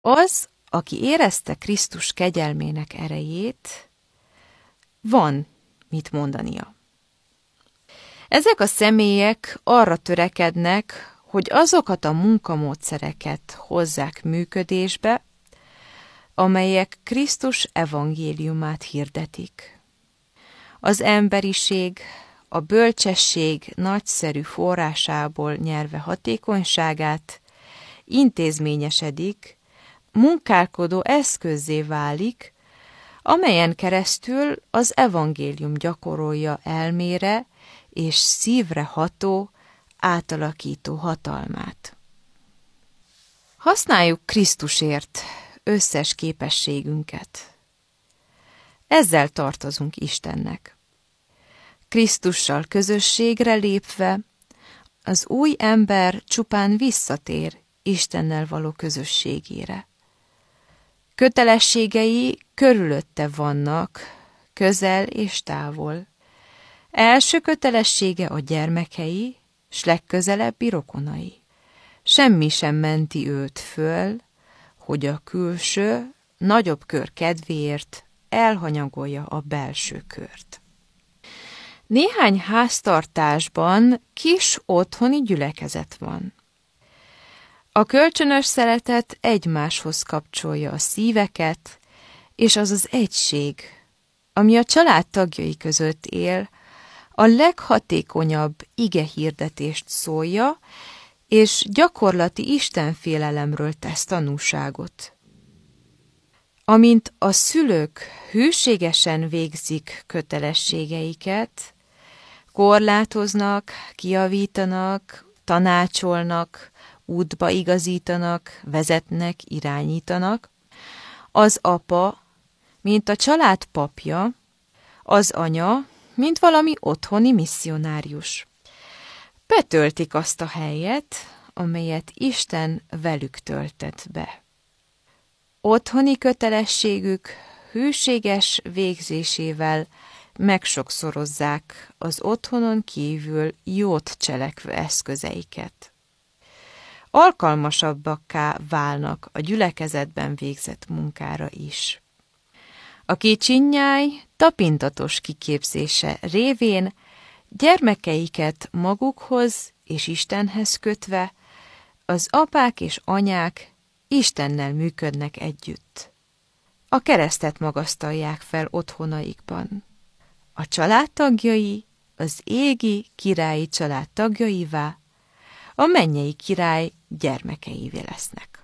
Az, aki érezte Krisztus kegyelmének erejét, van mit mondania. Ezek a személyek arra törekednek, hogy azokat a munkamódszereket hozzák működésbe, amelyek Krisztus evangéliumát hirdetik. Az emberiség a bölcsesség nagyszerű forrásából nyerve hatékonyságát intézményesedik, munkálkodó eszközzé válik, amelyen keresztül az evangélium gyakorolja elmére és szívre ható, átalakító hatalmát. Használjuk Krisztusért összes képességünket. Ezzel tartozunk Istennek. Krisztussal közösségre lépve, az új ember csupán visszatér Istennel való közösségére. Kötelességei körülötte vannak, közel és távol. Első kötelessége a gyermekei, s legközelebbi rokonai. Semmi sem menti őt föl, hogy a külső, nagyobb kör kedvéért elhanyagolja a belső kört. Néhány háztartásban kis otthoni gyülekezet van. A kölcsönös szeretet egymáshoz kapcsolja a szíveket, és az az egység, ami a család tagjai között él, a leghatékonyabb igehirdetést szólja, és gyakorlati istenfélelemről tesz tanúságot. Amint a szülők hűségesen végzik kötelességeiket, korlátoznak, kijavítanak, tanácsolnak, útba igazítanak, vezetnek, irányítanak, az apa, mint a család papja, az anya, mint valami otthoni misszionárius. Betöltik azt a helyet, amelyet Isten velük töltett be. Otthoni kötelességük hűséges végzésével megsokszorozzák az otthonon kívül jót cselekvő eszközeiket. Alkalmasabbakká válnak a gyülekezetben végzett munkára is. A kicsinnyáj tapintatos kiképzése révén gyermekeiket magukhoz és Istenhez kötve, az apák és anyák Istennel működnek együtt. A keresztet magasztalják fel otthonaikban. A családtagjai az égi királyi család tagjaivá, a mennyei király gyermekeivé lesznek.